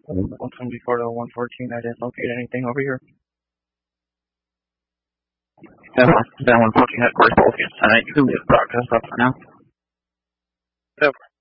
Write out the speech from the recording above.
174 to 114, I didn't locate anything over here. Down 114 headquarters, focus tonight. You can leave the broadcast up for now. Over.